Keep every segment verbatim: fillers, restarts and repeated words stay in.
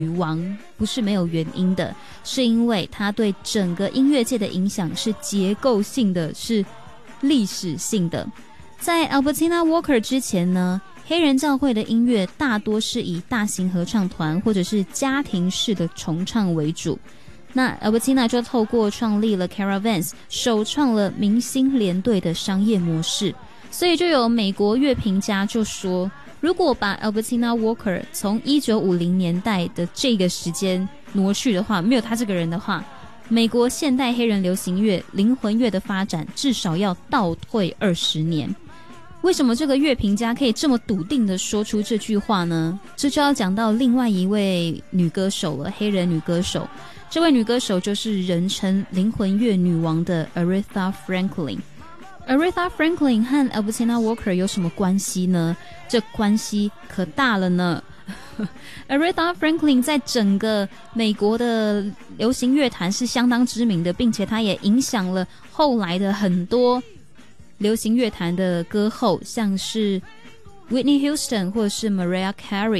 女王不是没有原因的，是因为她对整个音乐界的影响是结构性的，是历史性的。在 Albertina Walker 之前呢，黑人教会的音乐大多是以大型合唱团或者是家庭式的重唱为主。那 Albertina 就透过创立了 Caravans， 首创了明星联队的商业模式。所以就有美国乐评家就说，如果把 Albertina Walker 从一九五零年代的这个时间挪去的话，没有他这个人的话，美国现代黑人流行乐、灵魂乐的发展至少要倒退二十年。为什么这个乐评家可以这么笃定地说出这句话呢？这就要讲到另外一位女歌手了，黑人女歌手。这位女歌手就是人称灵魂乐女王的 Aretha Franklin。Aretha Franklin 和 Albertina Walker 有什么关系呢？这关系可大了呢。Aretha Franklin 在整个美国的流行乐坛是相当知名的，并且她也影响了后来的很多流行乐坛的歌后，像是 Whitney Houston 或者是 Mariah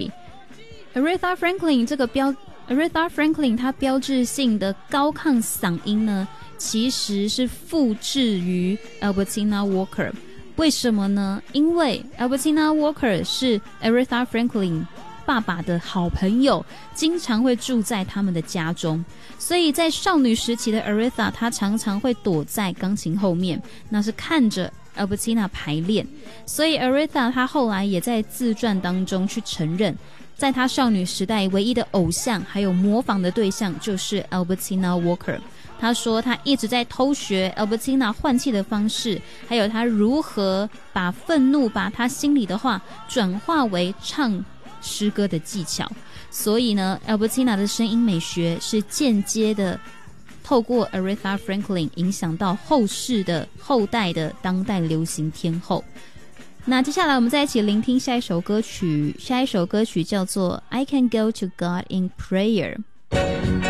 Carey。Aretha Franklin 这个标 Aretha Franklin 她标志性的高亢嗓音呢，其实是复制于 Albertina Walker。 为什么呢？因为 Albertina Walker 是 Aretha Franklin 爸爸的好朋友，经常会住在他们的家中，所以在少女时期的 Aretha 她常常会躲在钢琴后面，那是看着 Albertina 排练。所以 Aretha 她后来也在自传当中去承认，在她少女时代唯一的偶像还有模仿的对象就是 Albertina Walker。他说他一直在偷学 Albertina 换气的方式，还有他如何把愤怒把他心里的话转化为唱诗歌的技巧。所以呢 Albertina 的声音美学是间接的透过 Aretha Franklin 影响到后世的后代的当代流行天后。那接下来我们再一起聆听下一首歌曲，下一首歌曲叫做 I Can Go to God in Prayer。